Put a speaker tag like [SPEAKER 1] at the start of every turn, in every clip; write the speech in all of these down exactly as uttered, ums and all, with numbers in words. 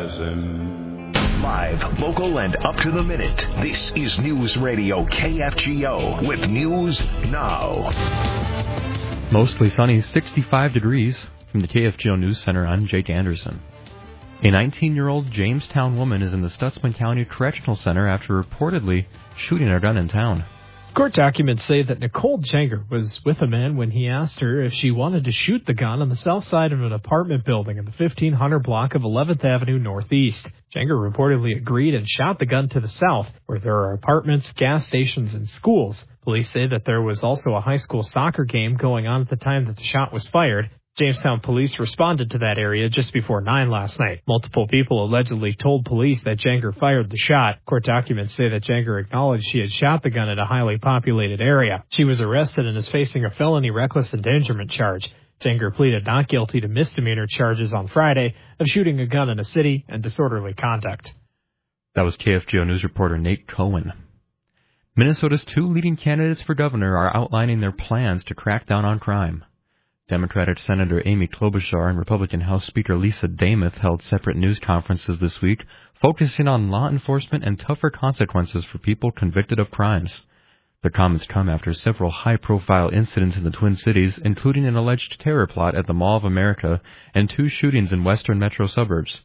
[SPEAKER 1] Anderson.
[SPEAKER 2] Live, local, and up to the minute. This is News Radio K F G O with News Now.
[SPEAKER 3] Mostly sunny, sixty-five degrees. From the K F G O News Center, I'm Jake Anderson. A nineteen-year-old Jamestown woman is in the Stutsman County Correctional Center after reportedly shooting her gun in town.
[SPEAKER 4] Court documents say that Nicole Jenger was with a man when he asked her if she wanted to shoot the gun on the south side of an apartment building in the fifteen hundred block of eleventh Avenue Northeast. Jenger reportedly agreed and shot the gun to the south, where there are apartments, gas stations, and schools. Police say that there was also a high school soccer game going on at the time that the shot was fired. Jamestown police responded to that area just before nine last night. Multiple people allegedly told police that Jenger fired the shot. Court documents say that Jenger acknowledged she had shot the gun at a highly populated area. She was arrested and is facing a felony reckless endangerment charge. Jenger pleaded not guilty to misdemeanor charges on Friday of shooting a gun in a city and disorderly conduct.
[SPEAKER 3] That was K F G O News reporter Nate Cohen. Minnesota's two leading candidates for governor are outlining their plans to crack down on crime. Democratic Senator Amy Klobuchar and Republican House Speaker Lisa Demuth held separate news conferences this week, focusing on law enforcement and tougher consequences for people convicted of crimes. The comments come after several high-profile incidents in the Twin Cities, including an alleged terror plot at the Mall of America and two shootings in western metro suburbs.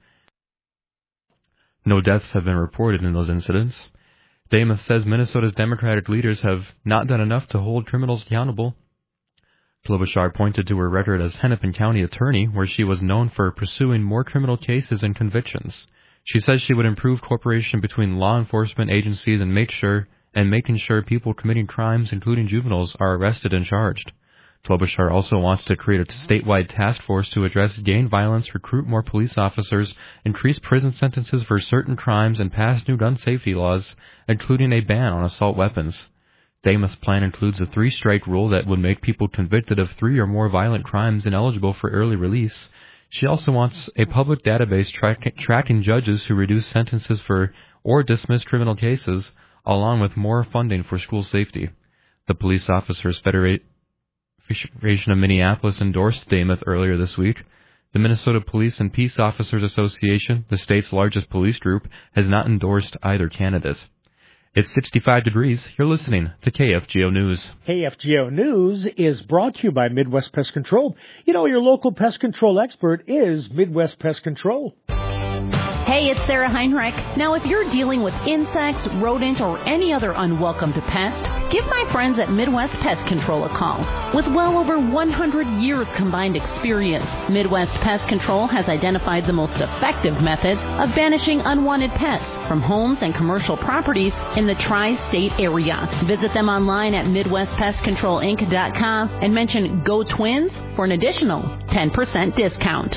[SPEAKER 3] No deaths have been reported in those incidents. Demuth says Minnesota's Democratic leaders have not done enough to hold criminals accountable. Klobuchar pointed to her record as Hennepin County attorney, where she was known for pursuing more criminal cases and convictions. She says she would improve cooperation between law enforcement agencies and make sure and making sure people committing crimes, including juveniles, are arrested and charged. Klobuchar also wants to create a statewide task force to address gang violence, recruit more police officers, increase prison sentences for certain crimes, and pass new gun safety laws, including a ban on assault weapons. Demuth's plan includes a three-strike rule that would make people convicted of three or more violent crimes ineligible for early release. She also wants a public database tra- tracking judges who reduce sentences for or dismiss criminal cases, along with more funding for school safety. The Police Officers Federation of Minneapolis endorsed Demuth earlier this week. The Minnesota Police and Peace Officers Association, the state's largest police group, has not endorsed either candidate. It's sixty-five degrees. You're listening to K F G O News.
[SPEAKER 5] K F G O News is brought to you by Midwest Pest Control. You know, your local pest control expert is Midwest Pest Control.
[SPEAKER 6] Hey, it's Sarah Heinrich. Now, if you're dealing with insects, rodent, or any other unwelcome pest, give my friends at Midwest Pest Control a call. With well over one hundred years combined experience, Midwest Pest Control has identified the most effective methods of banishing unwanted pests from homes and commercial properties in the tri-state area. Visit them online at Midwest Pest Control Inc dot com and mention Go Twins for an additional ten percent discount.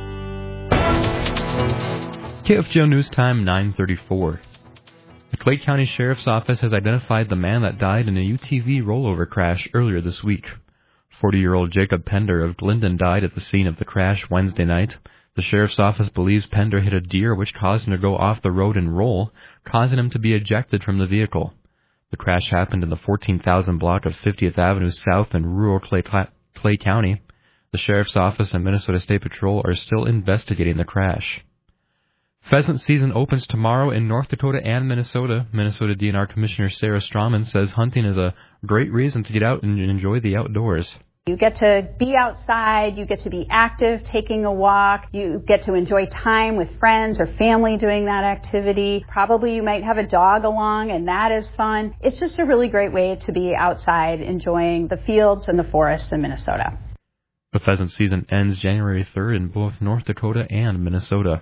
[SPEAKER 3] K F G O News Time, nine thirty-four. The Clay County Sheriff's Office has identified the man that died in a U T V rollover crash earlier this week. forty-year-old Jacob Pender of Glendon died at the scene of the crash Wednesday night. The Sheriff's Office believes Pender hit a deer which caused him to go off the road and roll, causing him to be ejected from the vehicle. The crash happened in the fourteen thousand block of fiftieth Avenue South in rural Clay, Clay County. The Sheriff's Office and Minnesota State Patrol are still investigating the crash. Pheasant season opens tomorrow in North Dakota and Minnesota. Minnesota D N R Commissioner Sarah Strawman says hunting is a great reason to get out and enjoy the outdoors.
[SPEAKER 7] You get to be outside, you get to be active, taking a walk, you get to enjoy time with friends or family doing that activity. Probably you might have a dog along, and that is fun. It's just a really great way to be outside enjoying the fields and the forests in Minnesota.
[SPEAKER 3] The pheasant season ends January third in both North Dakota and Minnesota.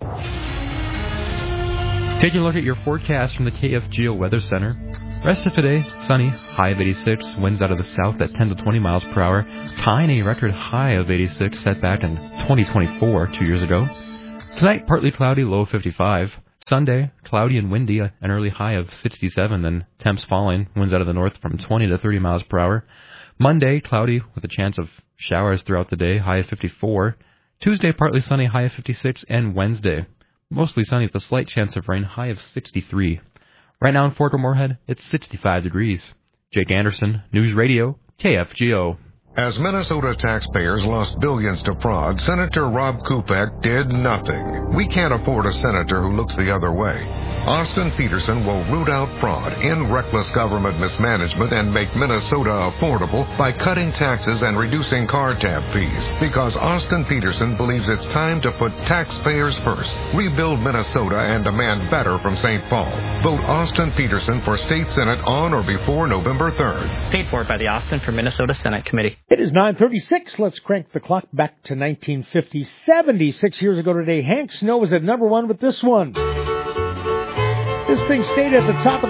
[SPEAKER 3] Taking a look at your forecast from the K F G O Weather Center. Rest of today, sunny, high of eighty-six, winds out of the south at ten to twenty miles per hour, tying a record high of eighty-six set back in twenty twenty-four, two years ago. Tonight, partly cloudy, low of fifty-five. Sunday, cloudy and windy, an early high of sixty-seven, then temps falling, winds out of the north from twenty to thirty miles per hour. Monday, cloudy with a chance of showers throughout the day, high of fifty-four. Tuesday, partly sunny, high of fifty-six, and Wednesday, mostly sunny with a slight chance of rain, high of sixty-three. Right now in Fort Moorhead, it's sixty-five degrees. Jake Anderson, News Radio, K F G O.
[SPEAKER 1] As Minnesota taxpayers lost billions to fraud, Senator Rob Kupek did nothing. We can't afford a senator who looks the other way. Austin Peterson will root out fraud, end reckless government mismanagement, and make Minnesota affordable by cutting taxes and reducing car tab fees. Because Austin Peterson believes it's time to put taxpayers first, rebuild Minnesota, and demand better from Saint Paul. Vote Austin Peterson for State Senate on or before November third.
[SPEAKER 8] Paid for by the Austin for Minnesota Senate Committee.
[SPEAKER 5] It is nine thirty-six. Let's crank the clock back to nineteen fifty. seventy-six years ago today, Hank Snow was at number one with this one. This thing stayed at the top of